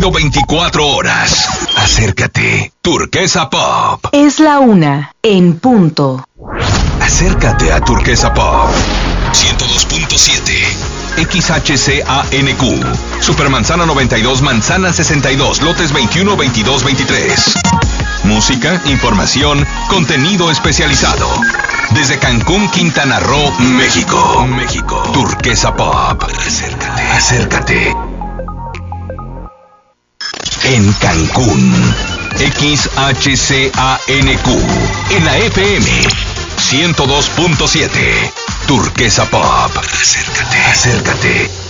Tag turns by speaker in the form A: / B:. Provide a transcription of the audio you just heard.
A: radio 24 horas. Acércate. Turquesa Pop.
B: Es la 1 en punto.
A: Acércate a Turquesa Pop. 102.7. XHCANQ. Supermanzana 92, Manzana 62, lotes 21, 22, 23. Música, información, contenido especializado. Desde Cancún, Quintana Roo, México. Turquesa Pop. Acércate. En Cancún. XHCANQ. En la FM 102.7. Turquesa Pop. Acércate.